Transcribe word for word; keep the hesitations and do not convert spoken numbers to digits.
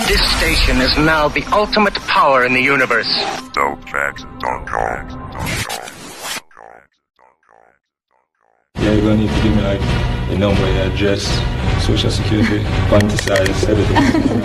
This station is now the ultimate power in the universe. dope facts dot com. Yeah, you're gonna need to give me like a number, your address, social security, fantasize, everything.